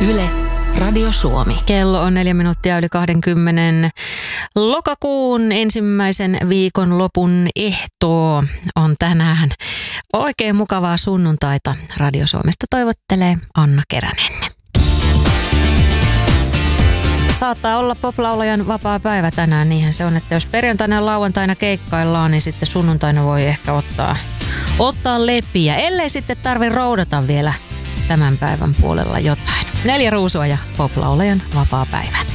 Yle, Radio Suomi. Kello on 4 minuuttia yli 20. Lokakuun ensimmäisen viikon lopun ehtoo on tänään. Oikein mukavaa sunnuntaita. Radio Suomesta toivottelee Anna Keränen. Saattaa olla poplaulajan vapaa päivä tänään, niinhän se on, että jos perjantaina ja lauantaina keikkaillaan, niin sitten sunnuntaina voi ehkä ottaa lepiä, ellei sitten tarvi roudata vielä tämän päivän puolella jotain. 4 ruusua ja poplaulajan vapaa päivä.